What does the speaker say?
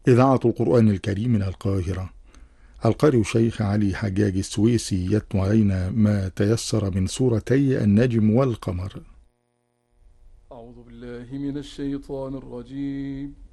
إذاعة القرآن الكريم من القاهرة. القارئ شيخ علي حجاج السويسي يتلو علينا ما تيسر من سورتي النجم والقمر. أعوذ بالله من الشيطان الرجيم.